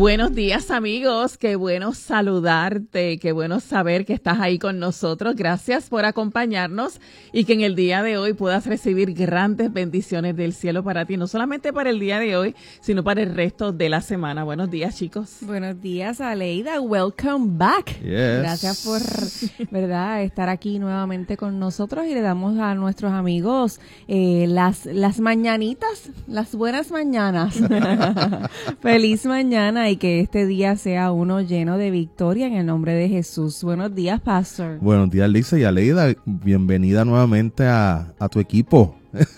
Buenos días, amigos, qué bueno saludarte, qué bueno saber que estás ahí con nosotros. Gracias por acompañarnos y que en el día de hoy puedas recibir grandes bendiciones del cielo para ti, no solamente para el día de hoy, sino para el resto de la semana. Buenos días, chicos. Buenos días, Aleida. Welcome back. Yes. Gracias por, ¿verdad?, estar aquí nuevamente con nosotros y le damos a nuestros amigos las mañanitas, las buenas mañanas. Feliz mañana y que este día sea uno lleno de victoria en el nombre de Jesús. Buenos días, Pastor. Buenos días, Lisa y Aleida. Bienvenida nuevamente a tu equipo.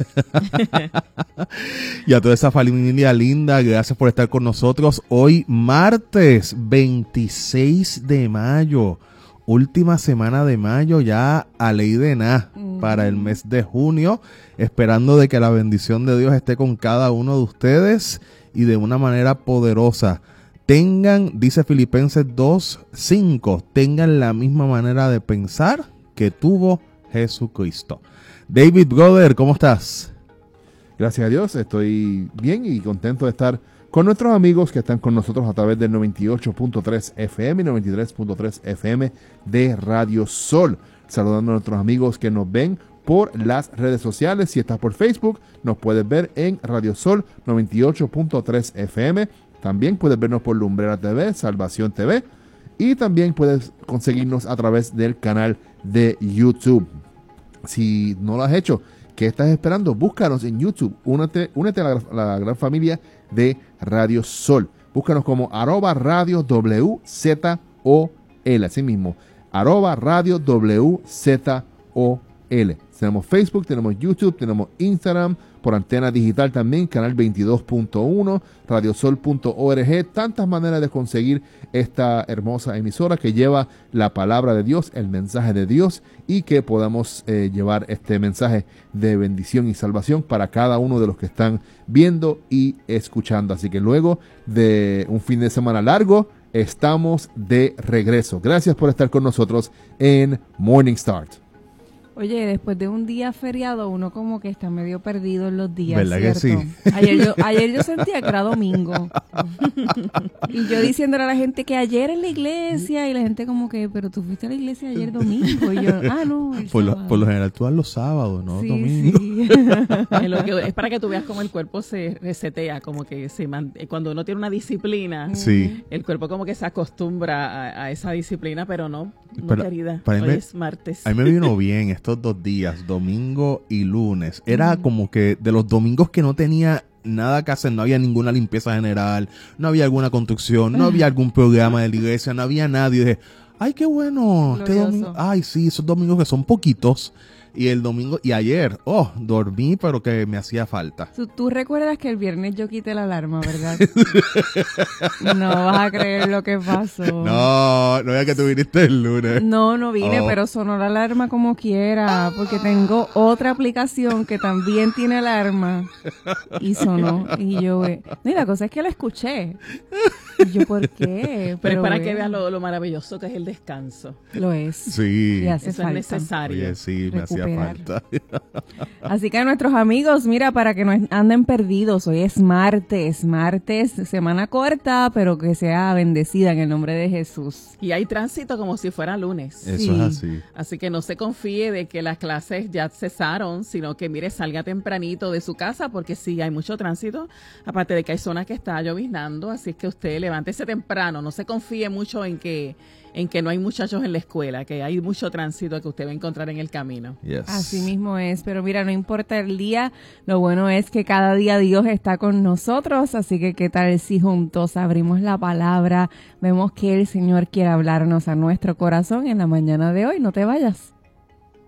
Y a toda esa familia linda, gracias por estar con nosotros. Hoy, martes 26 de mayo, última semana de mayo, ya a ley de nada para el mes de junio, esperando de que la bendición de Dios esté con cada uno de ustedes y de una manera poderosa. Tengan, dice Filipenses 2:5, tengan la misma manera de pensar que tuvo Jesucristo. David, brother, ¿cómo estás? Gracias a Dios, estoy bien y contento de estar con nuestros amigos que están con nosotros a través del 98.3 FM y 93.3 FM de Radio Sol. Saludando a nuestros amigos que nos ven por las redes sociales. Si estás por Facebook, nos puedes ver en Radio Sol 98.3 FM. También puedes vernos por Lumbrera TV, Salvación TV. Y también puedes conseguirnos a través del canal de YouTube. Si no lo has hecho, ¿qué estás esperando? Búscanos en YouTube. Únete a la gran familia de Radio Sol. Búscanos como @Radio WZOL. Así mismo, @Radio WZOL. Tenemos Facebook, tenemos YouTube, tenemos Instagram, por antena digital también, canal 22.1, radiosol.org, tantas maneras de conseguir esta hermosa emisora que lleva la palabra de Dios, el mensaje de Dios, y que podamos llevar este mensaje de bendición y salvación para cada uno de los que están viendo y escuchando. Así que luego de un fin de semana largo, estamos de regreso. Gracias por estar con nosotros en Morning Start. Oye, después de un día feriado, uno como que está medio perdido en los días, ¿verdad ¿cierto? que sí? Ayer yo sentía que era domingo. Y yo diciéndole a la gente que ayer en la iglesia, y la gente como que, pero tú fuiste a la iglesia ayer domingo. Y yo, no, el sábado. Por lo general tú vas los sábados, ¿no? Sí, Domingo. sí. Es para que tú veas cómo el cuerpo se resetea, como que cuando uno tiene una disciplina, Sí. el cuerpo como que se acostumbra a esa disciplina, pero no, querida, para hoy mí es martes. A mí me vino bien estos 2 días, domingo y lunes. Era como que de los domingos que no tenía nada que hacer, no había ninguna limpieza general, no había alguna construcción, no había algún programa de la iglesia, no había nadie. Y dije, ay, qué bueno, este domingo, ay, sí, esos domingos que son poquitos. Y el domingo, y ayer, dormí, pero que me hacía falta. Tú recuerdas que el viernes yo quité la alarma, ¿verdad? No vas a creer lo que pasó. No era que tú viniste el lunes. No vine, pero sonó la alarma como quiera, porque tengo otra aplicación que también tiene alarma. Y sonó, y yo, no, y la cosa es que la escuché. Y yo, ¿por qué? Pero es para que veas lo maravilloso que es el descanso. Lo es. Sí. Y hace Eso falta. es necesario. Oye, sí, me hacía falta. Así que nuestros amigos, mira, para que no anden perdidos, hoy es martes, semana corta, pero que sea bendecida en el nombre de Jesús. Y hay tránsito como si fuera lunes. Eso Sí. es así. Así que no se confíe de que las clases ya cesaron, sino que, mire, salga tempranito de su casa, porque sí, hay mucho tránsito, aparte de que hay zonas que está lloviznando, así es que usted levántese temprano, no se confíe mucho en que no hay muchachos en la escuela, que hay mucho tránsito que usted va a encontrar en el camino. Yes. Así mismo es, pero mira, no importa el día, lo bueno es que cada día Dios está con nosotros, así que qué tal si juntos abrimos la palabra, vemos que el Señor quiere hablarnos a nuestro corazón en la mañana de hoy. No te vayas.